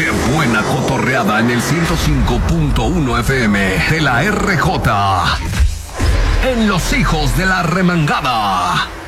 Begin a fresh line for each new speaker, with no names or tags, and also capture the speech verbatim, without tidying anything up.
Qué buena cotorreada en el ciento cinco punto uno F M de la R J. En Los Hijos de la Remangada.